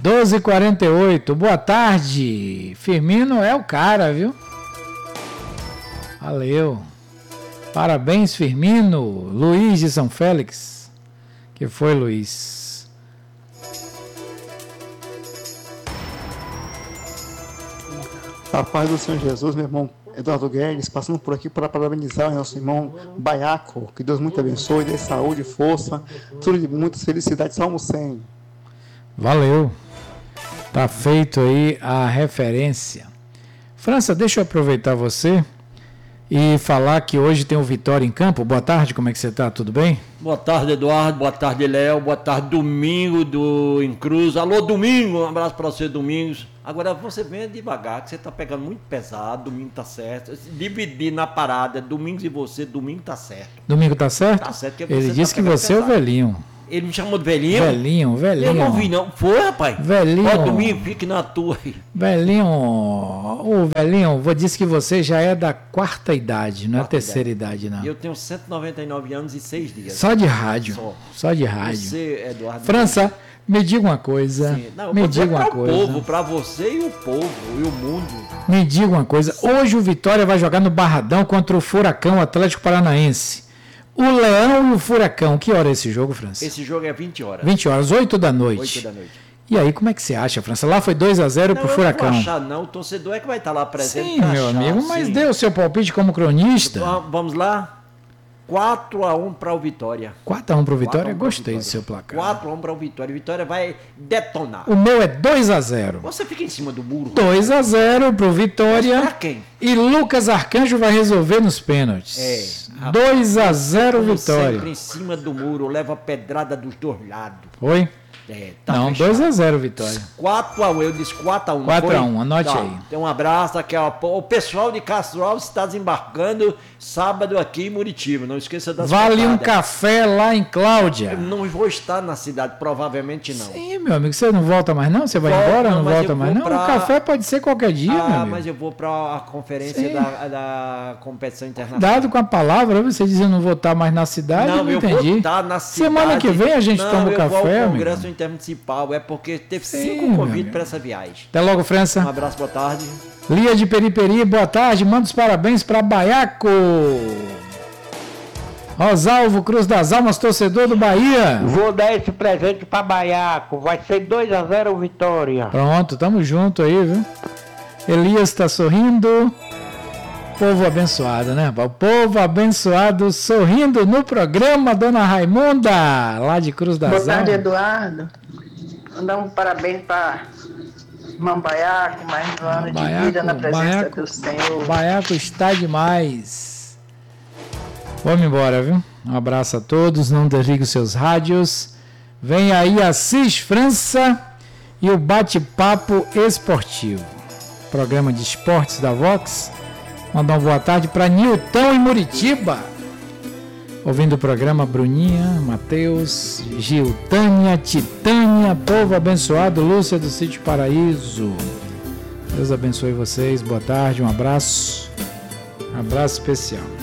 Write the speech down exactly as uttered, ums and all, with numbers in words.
doze e quarenta e oito, boa tarde. Firmino é o cara, viu? Valeu. Parabéns, Firmino. Luiz de São Félix. Que foi, Luiz? A paz do Senhor Jesus, meu irmão Eduardo Guedes, passando por aqui para parabenizar o nosso irmão Baiaco. Que Deus muito abençoe, dê saúde, força, tudo de muitas felicidades. Salmo cem. Valeu. Tá feito aí a referência. França, deixa eu aproveitar você e falar que hoje tem o Vitória em campo. Boa tarde, como é que você tá? Tudo bem? Boa tarde, Eduardo. Boa tarde, Léo. Boa tarde, Domingo do Em Cruz. Alô, Domingo. Um abraço para você, Domingos. Agora você venha devagar, que você tá pegando muito pesado. Domingo tá certo. Dividir na parada, Domingos e você, Domingo tá certo. Domingo tá certo? Tá certo. Que você Ele tá disse que você pesado. é o velhinho. Ele me chamou de velhinho? Velhinho, velhinho. Eu não vi, não. Foi, rapaz? Velhinho. Ó, Domingo, fique na tua aí. Velhinho, o velhinho, vou dizer que você já é da quarta idade, não é a terceira idade, não. Eu tenho cento e noventa e nove anos e seis dias. Só de rádio. Só, Só de rádio. Você, Eduardo. França, me diga uma coisa. Não, me diga uma coisa. Para o povo, para você e o povo e o mundo. Me diga uma coisa. Hoje o Vitória vai jogar no Barradão contra o Furacão Atlético Paranaense. O Leão e o Furacão. Que hora é esse jogo, França? Esse jogo é vinte horas. vinte horas, oito da noite. oito da noite. E aí, como é que você acha, França? Lá foi dois a zero pro Furacão. Não, não vou achar não. O torcedor é que vai estar lá presente. Sim, meu achar, amigo, mas sim. dê o seu palpite como cronista. Então, vamos lá. quatro a um para o Vitória. quatro a um pro Vitória? quatro a um Gostei Vitória. do seu placar. quatro a um para o Vitória. Vitória vai detonar. O meu é dois a zero. Você fica em cima do muro. dois a zero pro Vitória. Mas pra quem? E Lucas Arcanjo vai resolver nos pênaltis. É. dois a zero Como Vitória. sempre em cima do muro, leva pedrada dos dois lados. Oi? É, tá Não, fechado. dois a zero Vitória. quatro a um, eu disse quatro a um. quatro a um, anote Tá. aí. Então um abraço aqui, ó. O pessoal de Castro Alves está desembarcando sábado aqui em Muritiba. Não esqueça das Vale um pedradas. café lá em Cláudia. Eu não vou estar na cidade, provavelmente não. Sim, meu amigo, você não volta mais não? Você vai Volto, embora? Não, não, mas volta eu mais vou não? pra- O café pode ser qualquer dia, meu Ah, amigo. mas eu vou para a conferência Sim. da, da competição internacional. Dado com a palavra, você diz eu não vou estar mais na cidade, eu Não, não eu entendi. vou estar na cidade. Semana que vem a gente não, toma o eu vou café, ao amigo. Congresso Intermunicipal, é porque teve Sim, cinco meu convites amigo. para essa viagem. Até logo, Um França. abraço, boa tarde. Lia de Periperi, boa tarde. Manda os parabéns para Baiaco. Rosalvo Cruz das Almas, torcedor do Bahia. Vou dar esse presente pra Baiaco. Vai ser dois a zero Vitória. Pronto, tamo junto aí, viu? Elias está sorrindo. Povo abençoado, né? O povo abençoado sorrindo no programa, Dona Raimunda, lá de Cruz das Boa tarde, Almas. Eduardo. Mandar um parabéns para irmão Baiaco, mais um ano de Baiaco, vida na presença Baiaco, do Senhor. Baiaco está demais. Vamos embora, viu? Um abraço a todos, não desligue os seus rádios. Vem aí Assis França e o bate-papo esportivo. Programa de esportes da Vox. Mandar uma boa tarde para Nilton e Muritiba. Ouvindo o programa Bruninha, Matheus, Giltânia, Titânia, povo abençoado, Lúcia do Sítio Paraíso. Deus abençoe vocês, boa tarde, um abraço, um abraço especial.